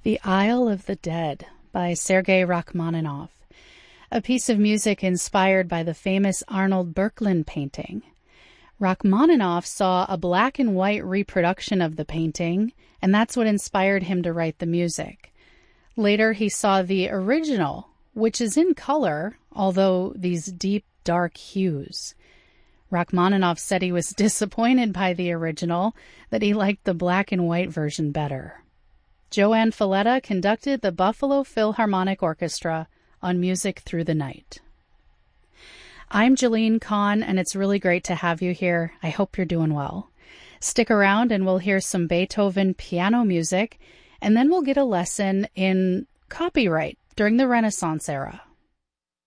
The Isle of the Dead by Sergei Rachmaninoff, a piece of music inspired by the famous Arnold Böcklin painting. Rachmaninoff saw a black and white reproduction of the painting, and that's what inspired him to write the music. Later, he saw the original, which is in color, although these deep, dark hues. Rachmaninoff said he was disappointed by the original, that he liked the black and white version better. Joanne Falletta conducted the Buffalo Philharmonic Orchestra on Music Through the Night. I'm Jalene Kahn, and it's really great to have you here. I hope you're doing well. Stick around and we'll hear some Beethoven piano music, and then we'll get a lesson in copyright during the Renaissance era.